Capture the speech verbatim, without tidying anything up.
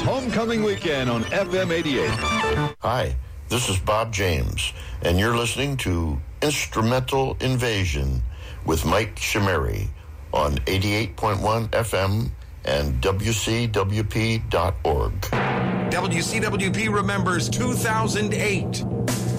Homecoming Weekend on F M eighty-eight. Hi, this is Bob James, and you're listening to Instrumental Invasion with Mike Shimeri on eighty-eight point one F M and W C W P dot org. W C W P remembers two thousand eight.